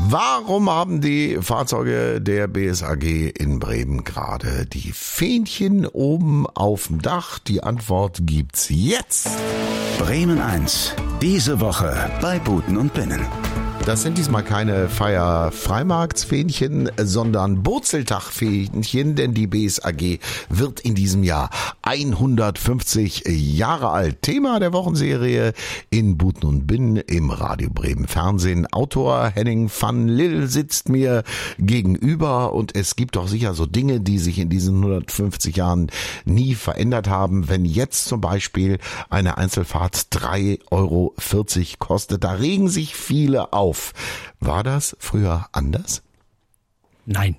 Warum haben die Fahrzeuge der BSAG in Bremen gerade die Fähnchen oben auf dem Dach? Die Antwort gibt's jetzt. Bremen 1. Diese Woche bei Buten und Binnen. Das sind diesmal keine Feier-Freimarktsfähnchen, sondern Burzeltag-Fähnchen, denn die BSAG wird in diesem Jahr 150 Jahre alt. Thema der Wochenserie in Buten und Binnen im Radio Bremen Fernsehen. Autor Henning van Lill sitzt mir gegenüber und es gibt doch sicher so Dinge, die sich in diesen 150 Jahren nie verändert haben. Wenn jetzt zum Beispiel eine Einzelfahrt 3,40 Euro kostet, da regen sich viele auf. War das früher anders? Nein.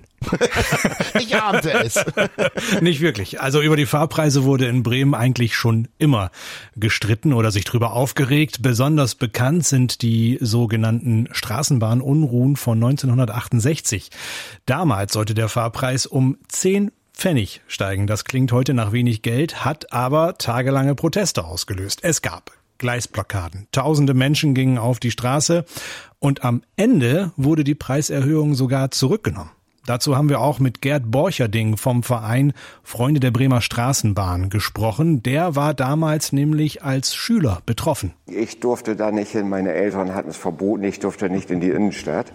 Ich ahnte es. Nicht wirklich. Also über die Fahrpreise wurde in Bremen eigentlich schon immer gestritten oder sich drüber aufgeregt. Besonders bekannt sind die sogenannten Straßenbahnunruhen von 1968. Damals sollte der Fahrpreis um 10 Pfennig steigen. Das klingt heute nach wenig Geld, hat aber tagelange Proteste ausgelöst. Es gab Gleisblockaden. Tausende Menschen gingen auf die Straße und am Ende wurde die Preiserhöhung sogar zurückgenommen. Dazu haben wir auch mit Gerd Borcherding vom Verein Freunde der Bremer Straßenbahn gesprochen. Der war damals nämlich als Schüler betroffen. Ich durfte da nicht hin, meine Eltern hatten es verboten, ich durfte nicht in die Innenstadt.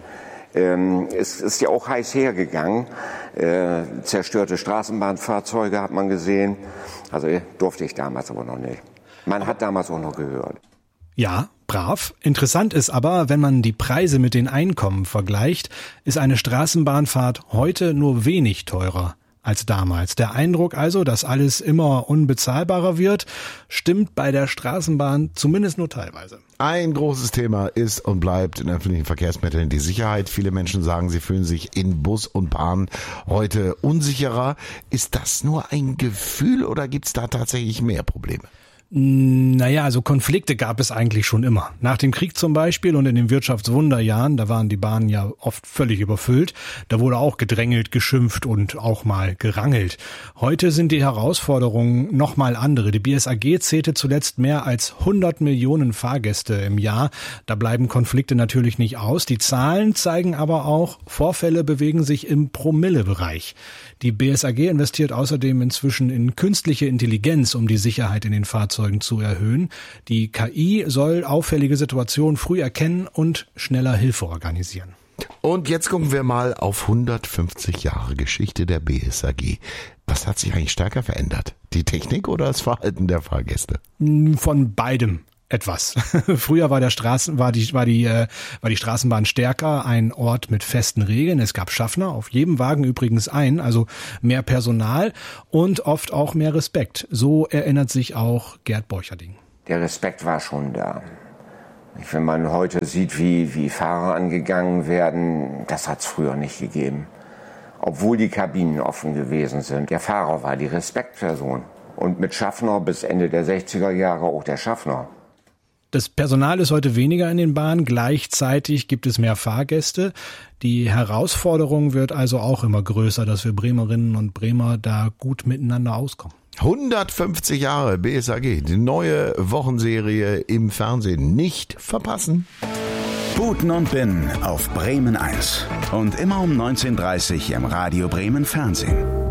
Es ist ja auch heiß hergegangen. Zerstörte Straßenbahnfahrzeuge hat man gesehen. Also durfte ich damals aber noch nicht. Man hat damals auch noch gehört. Ja, brav. Interessant ist aber, wenn man die Preise mit den Einkommen vergleicht, ist eine Straßenbahnfahrt heute nur wenig teurer als damals. Der Eindruck also, dass alles immer unbezahlbarer wird, stimmt bei der Straßenbahn zumindest nur teilweise. Ein großes Thema ist und bleibt in öffentlichen Verkehrsmitteln die Sicherheit. Viele Menschen sagen, sie fühlen sich in Bus und Bahn heute unsicherer. Ist das nur ein Gefühl oder gibt es da tatsächlich mehr Probleme? Naja, also Konflikte gab es eigentlich schon immer. Nach dem Krieg zum Beispiel und in den Wirtschaftswunderjahren, da waren die Bahnen ja oft völlig überfüllt. Da wurde auch gedrängelt, geschimpft und auch mal gerangelt. Heute sind die Herausforderungen noch mal andere. Die BSAG zählte zuletzt mehr als 100 Millionen Fahrgäste im Jahr. Da bleiben Konflikte natürlich nicht aus. Die Zahlen zeigen aber auch, Vorfälle bewegen sich im Promillebereich. Die BSAG investiert außerdem inzwischen in künstliche Intelligenz, um die Sicherheit in den Fahrzeugen zu erhöhen. Die KI soll auffällige Situationen früh erkennen und schneller Hilfe organisieren. Und jetzt gucken wir mal auf 150 Jahre Geschichte der BSAG. Was hat sich eigentlich stärker verändert? Die Technik oder das Verhalten der Fahrgäste? Von beidem. Etwas. Früher war die Straßenbahn stärker, ein Ort mit festen Regeln. Es gab Schaffner, auf jedem Wagen übrigens also mehr Personal und oft auch mehr Respekt. So erinnert sich auch Gerd Borcherding. Der Respekt war schon da. Wenn man heute sieht, wie Fahrer angegangen werden, das hat es früher nicht gegeben. Obwohl die Kabinen offen gewesen sind. Der Fahrer war die Respektperson. Und mit Schaffner bis Ende der 60er Jahre auch der Schaffner. Das Personal ist heute weniger in den Bahnen, gleichzeitig gibt es mehr Fahrgäste. Die Herausforderung wird also auch immer größer, dass wir Bremerinnen und Bremer da gut miteinander auskommen. 150 Jahre BSAG, die neue Wochenserie im Fernsehen. Nicht verpassen. Buten und Binnen auf Bremen 1 und immer um 19:30 Uhr im Radio Bremen Fernsehen.